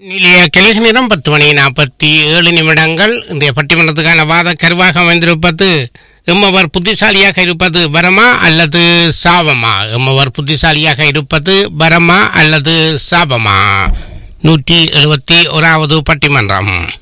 நிலைய கிழக்கு நேரம் 10:47. இன்றைய பட்டிமன்றத்துக்கான வாத கருவாக அமைந்திருப்பது எம்மவர் புத்திசாலியாக இருப்பது வரமா அல்லது சாபமா? எம்மவர் புத்திசாலியாக இருப்பது வரமா அல்லது சாபமா? 171வது பட்டிமன்றம்.